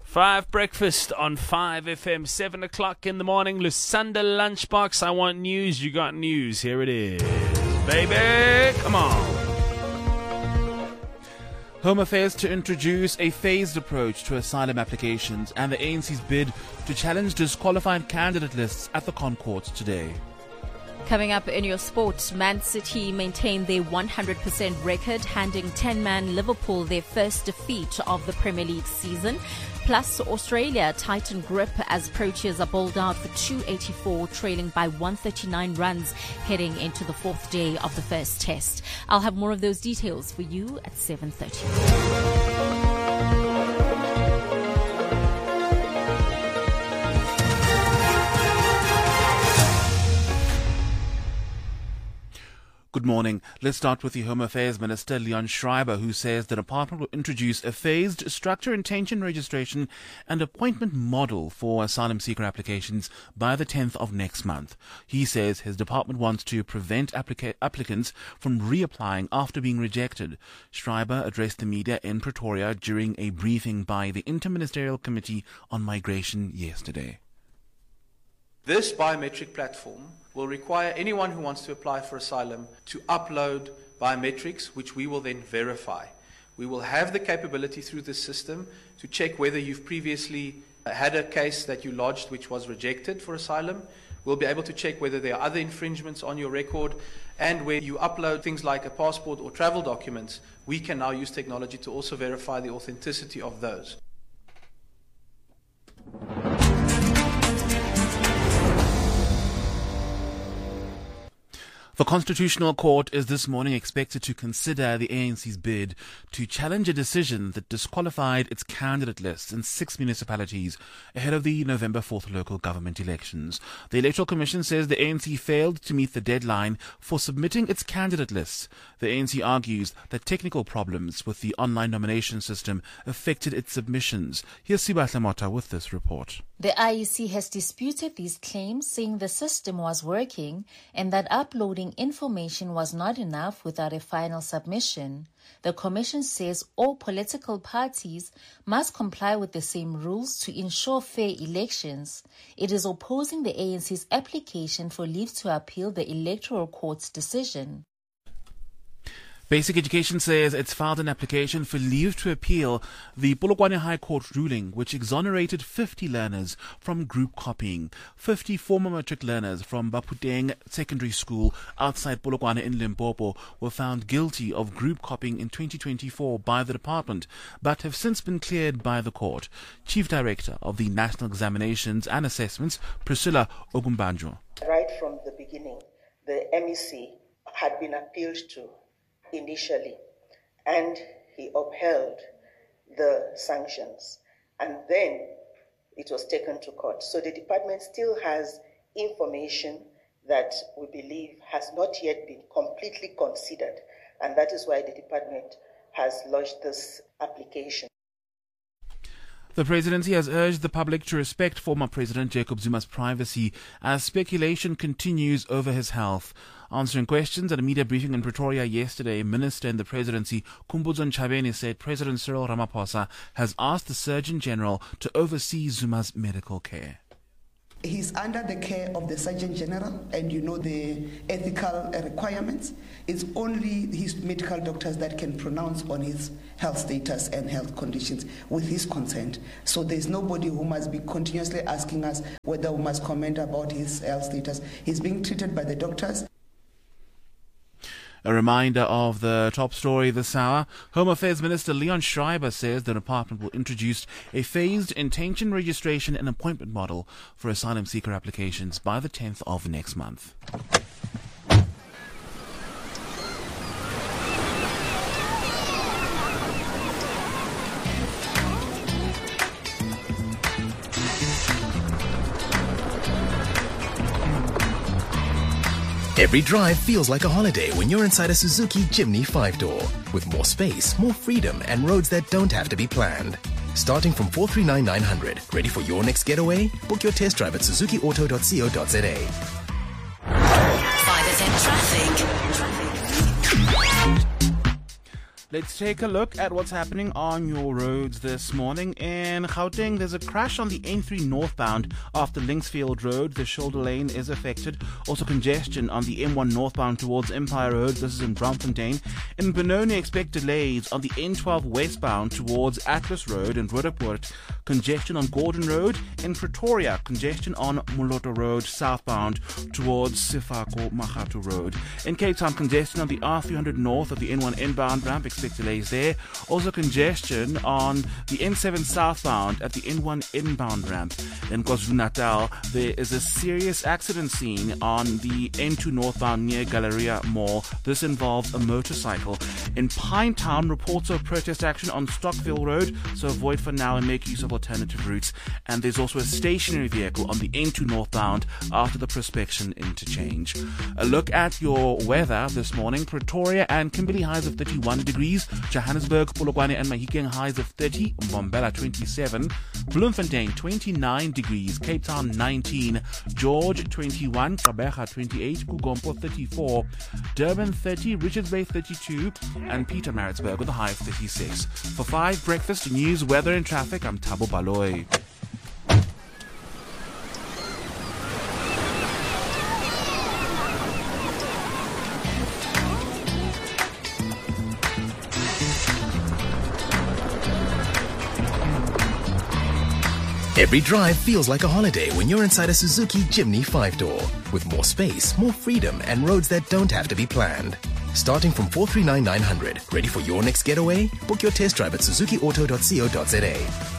5 Breakfast on 5 FM, 7 o'clock in the morning. Lusanda Lunchbox, I want news, you got news. Here it is. Baby, come on. Home Affairs to introduce a phased approach to asylum applications and the ANC's bid to challenge disqualified candidate lists at the Concourt today. Coming up in your sport, Man City maintain their 100% record, handing 10-man Liverpool their first defeat of the Premier League season. Plus, Australia tighten grip as Proteas are bowled out for 284, trailing by 139 runs, heading into the fourth day of the first test. I'll have more of those details for you at 7:30. Good morning. Let's start with the Home Affairs Minister, Leon Schreiber, who says the department will introduce a phased structure, intention registration and appointment model for asylum seeker applications by the 10th of next month. He says his department wants to prevent applicants from reapplying after being rejected. Schreiber addressed the media in Pretoria during a briefing by the Interministerial Committee on Migration yesterday. This biometric platform will require anyone who wants to apply for asylum to upload biometrics, which we will then verify. We will have the capability through this system to check whether you've previously had a case that you lodged which was rejected for asylum. We'll be able to check whether there are other infringements on your record, and where you upload things like a passport or travel documents, we can now use technology to also verify the authenticity of those. The Constitutional Court is this morning expected to consider the ANC's bid to challenge a decision that disqualified its candidate lists in 6 municipalities ahead of the November 4th local government elections. The Electoral Commission says the ANC failed to meet the deadline for submitting its candidate lists. The ANC argues that technical problems with the online nomination system affected its submissions. Here's Sibahle Mota with this report. The IEC has disputed these claims, saying the system was working and that uploading information was not enough without a final submission. The Commission says all political parties must comply with the same rules to ensure fair elections. It is opposing the ANC's application for leave to appeal the Electoral Court's decision. Basic Education says it's filed an application for leave to appeal the Polokwane High Court ruling, which exonerated 50 learners from group copying. 50 former matric learners from Baputeng Secondary School outside Polokwane in Limpopo were found guilty of group copying in 2024 by the department, but have since been cleared by the court. Chief Director of the National Examinations and Assessments, Priscilla Ogumbanjo. Right from the beginning, the MEC had been appealed to initially, and he upheld the sanctions, and then it was taken to court. So the department still has information that we believe has not yet been completely considered, and that is why the department has lodged this application. The presidency has urged the public to respect former President Jacob Zuma's privacy as speculation continues over his health. Answering questions at a media briefing in Pretoria yesterday, Minister in the Presidency, Khumbudzo Ntshavheni, said President Cyril Ramaphosa has asked the Surgeon General to oversee Zuma's medical care. He's under the care of the Surgeon General, and you know the ethical requirements. It's only his medical doctors that can pronounce on his health status and health conditions with his consent. So there's nobody who must be continuously asking us whether we must comment about his health status. He's being treated by the doctors. A reminder of the top story this hour. Home Affairs Minister Leon Schreiber says the department will introduce a phased intention registration and appointment model for asylum seeker applications by the 10th of next month. Every drive feels like a holiday when you're inside a Suzuki Jimny 5-door. With more space, more freedom, and roads that don't have to be planned. Starting from 439,900. Ready for your next getaway? Book your test drive at suzukiauto.co.za. 5FM traffic. Let's take a look at what's happening on your roads this morning. In Gauteng, there's a crash on the N3 northbound after Linksfield Road. The shoulder lane is affected. Also congestion on the M1 northbound towards Empire Road. This is in Bloemfontein. In Benoni, expect delays on the N12 westbound towards Atlas Road and Roodepoort. Congestion on Gordon Road. In Pretoria, congestion on Moloto Road southbound towards Sifako Magatu Road. In Cape Town, congestion on the R300 north of the N1 inbound ramp. Expect delays there. Also congestion on the N7 southbound at the N1 inbound ramp. In KwaZulu-Natal, there is a serious accident scene on the N2 northbound near Galleria Mall. This involves a motorcycle. In Pinetown, reports of protest action on Stockville Road, so avoid for now and make use of alternative routes. And there's also a stationary vehicle on the N2 northbound after the Prospection interchange. A look at your weather this morning. Pretoria and Kimberley highs of 31 degrees. Johannesburg, Polokwane and Mahikeng highs of 30. Mbombela 27. Bloemfontein 29 degrees. Cape Town 19. George 21. Gqeberha 28. Kugompo 34. Durban 30. Richards Bay 32. And Pietermaritzburg with a high of 36. For 5 breakfast news, weather and traffic, I'm Thabo Baloy. Every drive feels like a holiday when you're inside a Suzuki Jimny 5-door. With more space, more freedom, and roads that don't have to be planned. Starting from 439,900. Ready for your next getaway? Book your test drive at suzukiauto.co.za.